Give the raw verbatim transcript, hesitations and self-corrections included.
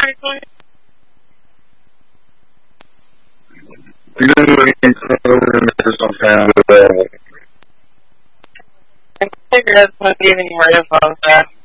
You know what you can do some kind of uh, I figured that's going to be any more info, so.